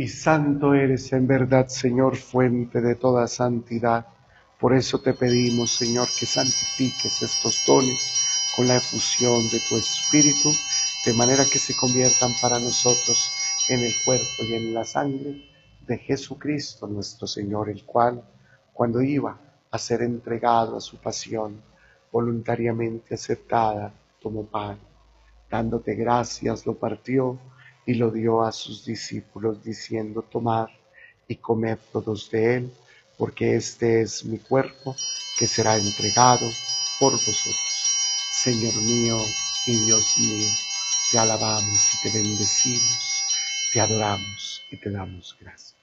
Y santo eres en verdad, Señor, fuente de toda santidad. Por eso te pedimos, Señor, que santifiques estos dones con la efusión de tu Espíritu, de manera que se conviertan para nosotros en el cuerpo y en la sangre de Jesucristo nuestro Señor, el cual, cuando iba a ser entregado a su pasión, voluntariamente aceptada, tomó pan, dándote gracias, lo partió y lo dio a sus discípulos, diciendo: tomad y comed todos de él, porque este es mi cuerpo, que será entregado por vosotros. Señor mío y Dios mío, te alabamos y te bendecimos, te adoramos y te damos gracias.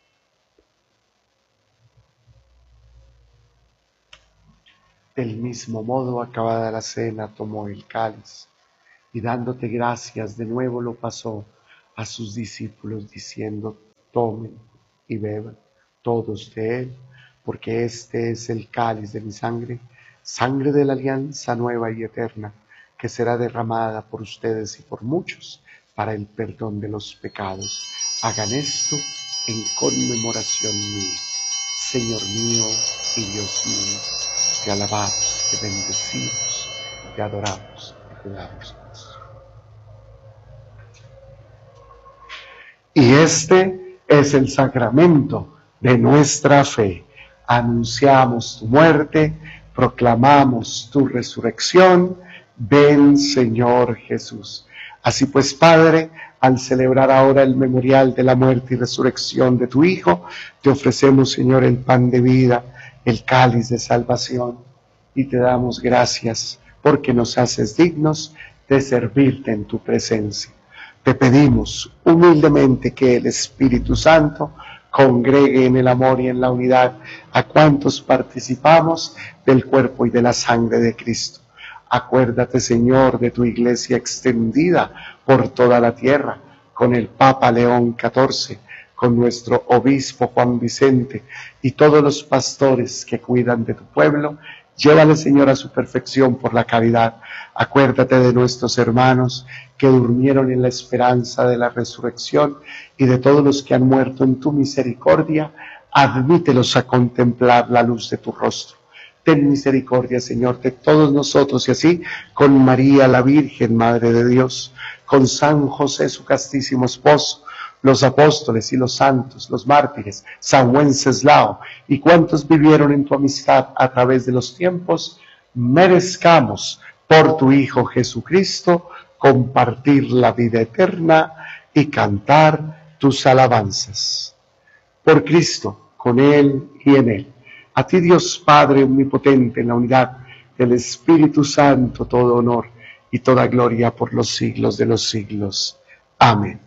Del mismo modo, acabada la cena, tomó el cáliz y dándote gracias de nuevo lo pasó a sus discípulos, diciendo: tomen y beban todos de él, porque este es el cáliz de mi sangre, sangre de la alianza nueva y eterna, que será derramada por ustedes y por muchos para el perdón de los pecados. Hagan esto en conmemoración mía. Señor mío y Dios mío, te alabamos, te bendecimos, te adoramos y te damos gracias. Y este es el sacramento de nuestra fe. Anunciamos tu muerte, proclamamos tu resurrección. Ven, Señor Jesús. Así pues, Padre, al celebrar ahora el memorial de la muerte y resurrección de tu Hijo, te ofrecemos, Señor, el pan de vida, el cáliz de salvación, y te damos gracias porque nos haces dignos de servirte en tu presencia. Te pedimos humildemente que el Espíritu Santo congregue en el amor y en la unidad a cuantos participamos del cuerpo y de la sangre de Cristo. Acuérdate, Señor, de tu iglesia extendida por toda la tierra, con el Papa León XIV, con nuestro obispo Juan Vicente y todos los pastores que cuidan de tu pueblo. Llévale, Señor, a su perfección por la caridad. Acuérdate de nuestros hermanos que durmieron en la esperanza de la resurrección y de todos los que han muerto en tu misericordia. Admítelos a contemplar la luz de tu rostro. Ten misericordia, Señor, de todos nosotros, y así con María, la Virgen, Madre de Dios, con San José, su castísimo esposo, los apóstoles y los santos, los mártires, San Wenceslao y cuantos vivieron en tu amistad a través de los tiempos, merezcamos por tu Hijo Jesucristo compartir la vida eterna y cantar tus alabanzas. Por Cristo, con Él y en Él. A ti, Dios Padre omnipotente, en la unidad del Espíritu Santo, todo honor y toda gloria por los siglos de los siglos. Amén.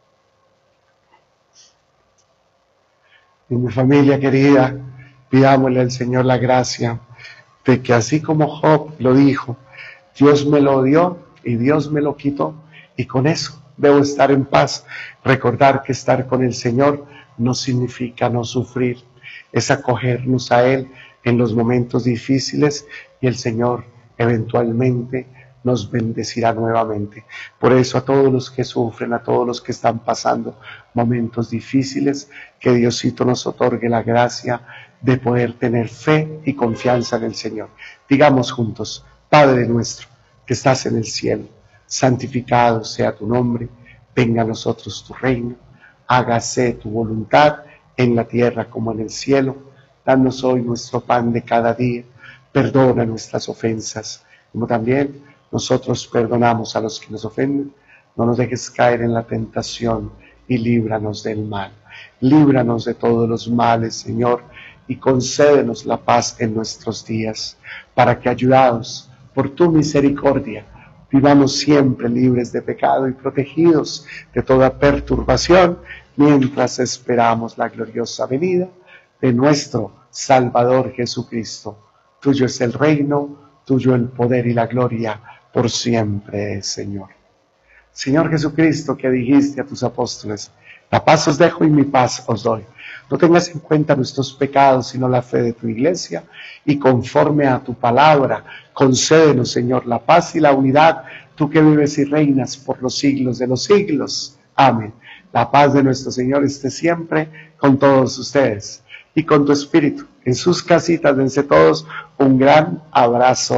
Y mi familia querida, pidámosle al Señor la gracia de que así como Job lo dijo, Dios me lo dio y Dios me lo quitó, y con eso debo estar en paz. Recordar que estar con el Señor no significa no sufrir, es acogernos a Él en los momentos difíciles, y el Señor eventualmente nos bendecirá nuevamente. Por eso, a todos los que sufren, a todos los que están pasando momentos difíciles, que Diosito nos otorgue la gracia de poder tener fe y confianza en el Señor. Digamos juntos: Padre nuestro que estás en el cielo, santificado sea tu nombre, venga a nosotros tu reino, hágase tu voluntad en la tierra como en el cielo. Danos hoy nuestro pan de cada día, perdona nuestras ofensas, como también nosotros perdonamos a los que nos ofenden. No nos dejes caer en la tentación y líbranos del mal. Líbranos de todos los males, Señor, y concédenos la paz en nuestros días, para que, ayudados por tu misericordia, vivamos siempre libres de pecado y protegidos de toda perturbación, mientras esperamos la gloriosa venida de nuestro Salvador Jesucristo. Tuyo es el reino, tuyo el poder y la gloria, por siempre, Señor. Señor Jesucristo, que dijiste a tus apóstoles: la paz os dejo y mi paz os doy. No tengas en cuenta nuestros pecados, sino la fe de tu iglesia, y conforme a tu palabra, concédenos, Señor, la paz y la unidad, tú que vives y reinas por los siglos de los siglos. Amén. La paz de nuestro Señor esté siempre con todos ustedes y con tu espíritu. En sus casitas dense todos un gran abrazo